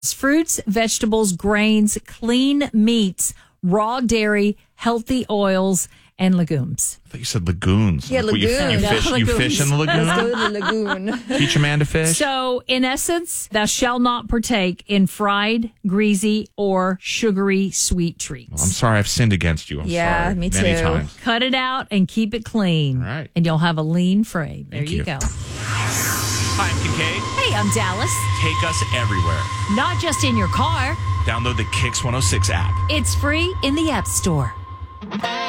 Fruits, vegetables, grains, clean meats, raw dairy, healthy oils, and legumes. I thought you said lagoons. Yeah, Like, lagoon. You fish in the lagoon? Let's go to the lagoon. Teach a man to fish? So, in essence, thou shalt not partake in fried, greasy, or sugary sweet treats. I'm sorry, I've sinned against you. I'm sorry. Me too. Many times. Cut it out and keep it clean. All right. And you'll have a lean frame. There Thank you you. go. Hi, I'm Kincaid. Hey, I'm Dallas. Take us everywhere. Not just in your car. Download the Kix 106 app. It's free in the App Store.